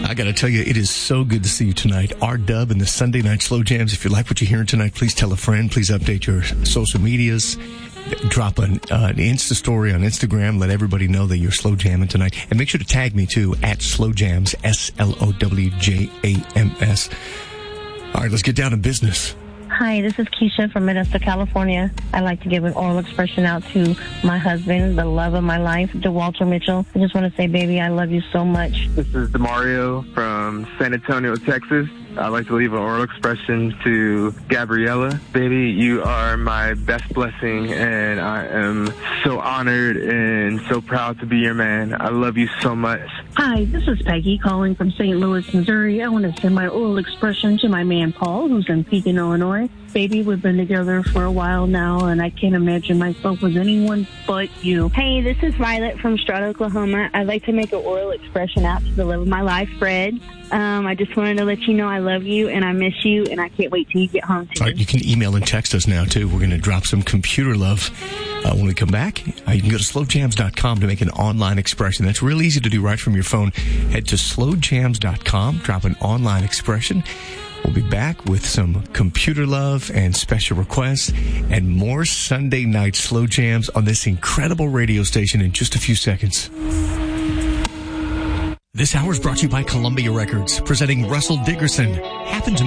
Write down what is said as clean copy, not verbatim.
I got to tell you, it is so good to see you tonight. R-Dub and the Sunday Night Slow Jams. If you like what you're hearing tonight, please tell a friend. Please update your social medias. Drop an Insta story on Instagram. Let everybody know that you're slow jamming tonight. And make sure to tag me, too, at Slow Jams, SLOWJAMS. All right, let's get down to business. Hi, this is Keisha from Modesto, California. I'd like to give an oral expression out to my husband, the love of my life, DeWalter Mitchell. I just want to say, baby, I love you so much. This is DeMario from San Antonio, Texas. I'd like to leave an oral expression to Gabriella. Baby, you are my best blessing, and I am so honored and so proud to be your man. I love you so much. Hi, this is Peggy calling from St. Louis, Missouri. I want to send my oral expression to my man, Paul, who's in Pekin, Illinois. Baby, we've been together for a while now, and I can't imagine myself with anyone but you. Hey, this is Violet from Stroud, Oklahoma. I'd like to make an oral expression out to the love of my life, Fred. I just wanted to let you know I love you and I miss you, and I can't wait till you get home to me. All right, you can email and text us now, too. We're going to drop some computer love when we come back. You can go to slowjams.com to make an online expression. That's real easy to do right from your phone. Head to slowjams.com, drop an online expression. We'll be back with some computer love and special requests and more Sunday night slow jams on this incredible radio station in just a few seconds. This hour is brought to you by Columbia Records, presenting Russell Dickerson. Happened to